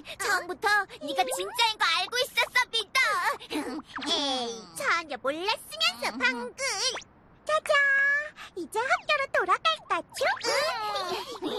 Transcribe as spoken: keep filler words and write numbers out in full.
처음부터 네가 진짜인 거 알고 있었어, 피터. 에이, 전혀 몰랐으면서 방금. 짜잔, 이제 학교로 돌아갈까, 쭈?